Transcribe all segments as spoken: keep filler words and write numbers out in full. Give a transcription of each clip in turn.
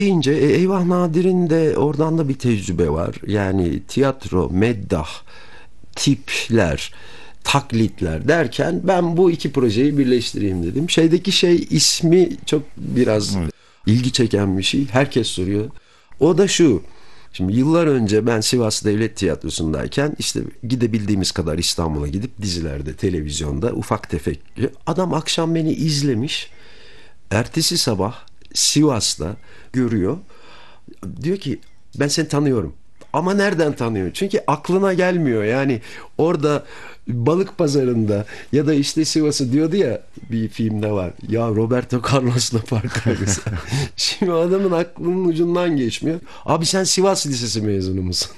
deyince e, Eyvah Nadir'in de oradan da bir tecrübe var. Yani tiyatro, meddah, tipler, taklitler derken ben bu iki projeyi birleştireyim dedim. Şeydeki şey ismi çok biraz Evet. ilgi çeken bir şey. Herkes soruyor. O da şu. Şimdi yıllar önce ben Sivas Devlet Tiyatrosu'ndayken işte gidebildiğimiz kadar İstanbul'a gidip dizilerde, televizyonda ufak tefek. Adam akşam beni izlemiş. Ertesi sabah Sivas'ta görüyor. Diyor ki ben seni tanıyorum. Ama nereden tanıyor? Çünkü aklına gelmiyor. Yani orada balık pazarında ya da işte Sivas'ı diyordu ya, bir filmde var. Ya Roberto Carlos'la park arası. Şimdi adamın aklının ucundan geçmiyor. Abi sen Sivas Lisesi mezunu musun?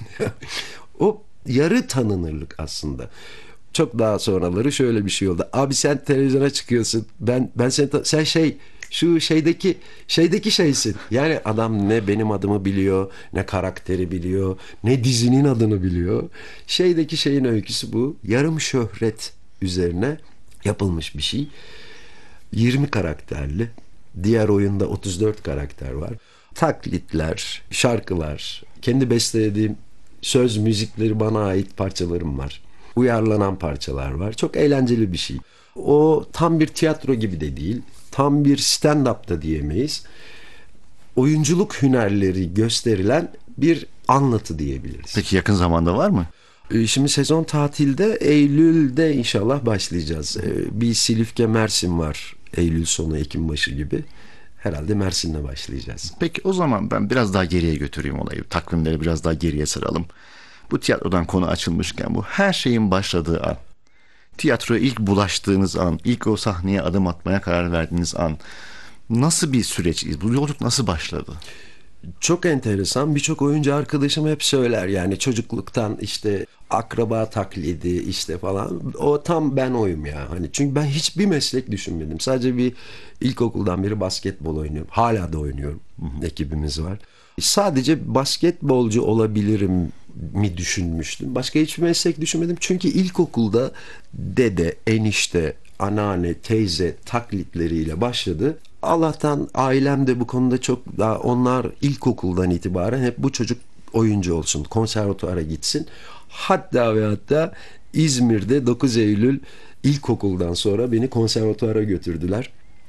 O yarı tanınırlık aslında. Çok daha sonraları şöyle bir şey oldu. Abi sen televizyona çıkıyorsun. Ben ben seni ta- sen şey şu şeydeki şeydeki şeysin. Yani adam ne benim adımı biliyor, ne karakteri biliyor, ne dizinin adını biliyor. Şeydeki şeyin öyküsü bu. Yarım şöhret üzerine yapılmış bir şey. yirmi karakterli. Diğer oyunda otuz dört karakter var. Taklitler, şarkılar, kendi bestelediğim söz müzikleri bana ait parçalarım var. Uyarlanan parçalar var. Çok eğlenceli bir şey. O tam bir tiyatro gibi de değil. Tam bir stand-up da diyemeyiz. Oyunculuk hünerleri gösterilen bir anlatı diyebiliriz. Peki yakın zamanda var mı? Ee, Şimdi sezon tatilde Eylül'de inşallah başlayacağız. Ee, Bir Silifke Mersin var. Eylül sonu Ekim başı gibi. Herhalde Mersin'le başlayacağız. Peki o zaman ben biraz daha geriye götüreyim olayı. Takvimleri biraz daha geriye saralım. Bu tiyatrodan konu açılmışken bu her şeyin başladığı an, tiyatroya ilk bulaştığınız an, ilk o sahneye adım atmaya karar verdiğiniz an nasıl bir süreç? Bu yolculuk nasıl başladı? Çok enteresan. Birçok oyuncu arkadaşım hep söyler. Yani çocukluktan işte akraba taklidi işte falan. O tam ben oyum ya. Hani çünkü ben hiçbir meslek düşünmedim. Sadece bir ilkokuldan beri basketbol oynuyorum. Hala da oynuyorum. Ekibimiz var. Sadece basketbolcu olabilirim mi düşünmüştüm. Başka hiçbir meslek düşünmedim. Çünkü ilkokulda dede, enişte, anneanne, teyze taklitleriyle başladı. Allah'tan ailem de bu konuda çok daha, onlar ilkokuldan itibaren hep bu çocuk oyuncu olsun, konservatuara gitsin. Hatta ve hatta İzmir'de dokuz Eylül ilkokuldan sonra beni konservatuara götürdüler.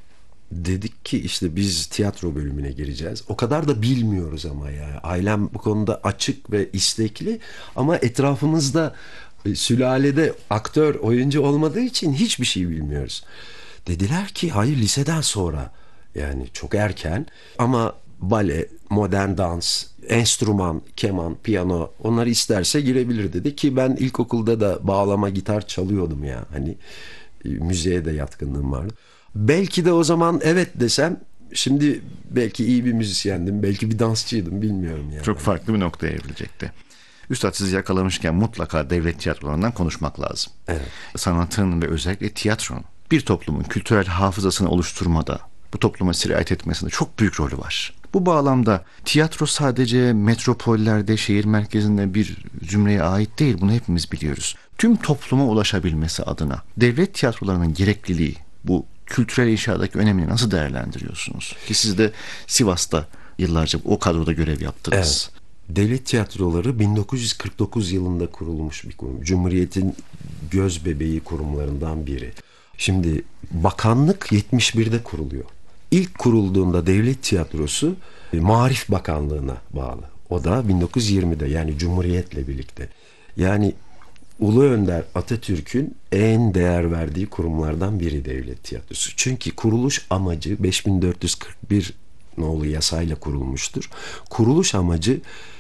Dedik ki işte biz tiyatro bölümüne gireceğiz. O kadar da bilmiyoruz ama ya. Ailem bu konuda açık ve istekli ama etrafımızda e, sülalede aktör, oyuncu olmadığı için hiçbir şey bilmiyoruz. Dediler ki hayır, liseden sonra, yani çok erken, ama bale, modern dans, enstrüman, keman, piyano, onları isterse girebilir dedi ki ben ilkokulda da bağlama, gitar çalıyordum ya. Hani e, müziğe de yatkınlığım vardı. Belki de o zaman evet desem şimdi belki iyi bir müzisyendim, belki bir dansçıydım, bilmiyorum yani. Çok farklı bir noktaya evrilecekti. Üstad sizi yakalamışken mutlaka devlet tiyatrolarından konuşmak lazım. Evet. Sanatın ve özellikle tiyatronun bir toplumun kültürel hafızasını oluşturmada, bu topluma sirayet etmesinde çok büyük rolü var. Bu bağlamda tiyatro sadece metropollerde, şehir merkezinde bir zümreye ait değil. Bunu hepimiz biliyoruz. Tüm topluma ulaşabilmesi adına devlet tiyatrolarının gerekliliği, bu kültürel inşadaki önemini nasıl değerlendiriyorsunuz? Ki siz de Sivas'ta yıllarca o kadroda görev yaptınız. Evet. Devlet tiyatroları bin dokuz yüz kırk dokuz yılında kurulmuş bir kurum. Cumhuriyet'in göz bebeği kurumlarından biri. Şimdi bakanlık yetmiş birde kuruluyor. İlk kurulduğunda devlet tiyatrosu e, Maarif Bakanlığı'na bağlı. O da bin dokuz yüz yirmide, yani Cumhuriyet'le birlikte. Yani Ulu Önder Atatürk'ün en değer verdiği kurumlardan biri devlet tiyatrosu. Çünkü kuruluş amacı beş bin dört yüz kırk bir nolu yasayla kurulmuştur. Kuruluş amacı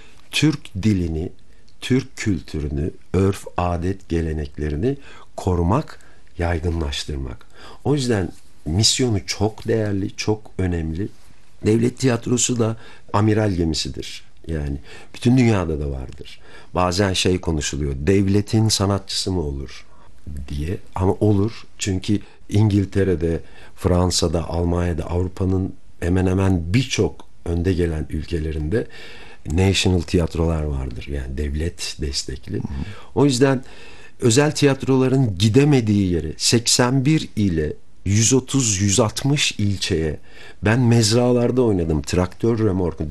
Türk dilini, Türk kültürünü, örf, adet, geleneklerini korumak, yaygınlaştırmak. O yüzden misyonu çok değerli, çok önemli. Devlet tiyatrosu da amiral gemisidir. Yani bütün dünyada da vardır. Bazen şey konuşuluyor. Devletin sanatçısı mı olur diye. Ama olur. Çünkü İngiltere'de, Fransa'da, Almanya'da, Avrupa'nın hemen hemen birçok önde gelen ülkelerinde national tiyatrolar vardır. Yani devlet destekli. O yüzden özel tiyatroların gidemediği yere seksen bir ile yüz otuz yüz altmış ilçeye ben mezralarda oynadım. Traktör remorku.